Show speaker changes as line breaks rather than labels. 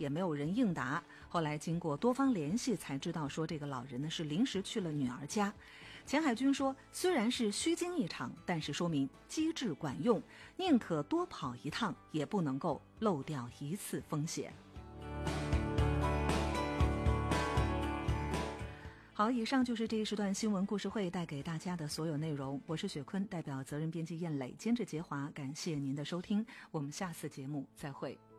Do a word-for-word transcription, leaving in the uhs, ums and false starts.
也没有人应答。后来经过多方联系才知道说这个老人呢是临时去了女儿家。钱海军说，虽然是虚惊一场，但是说明机智管用，宁可多跑一趟，也不能够漏掉一次风险。好，以上就是这一时段新闻故事会带给大家的所有内容。我是雪坤，代表责任编辑燕磊，监制杰华，感谢您的收听，我们下次节目再会。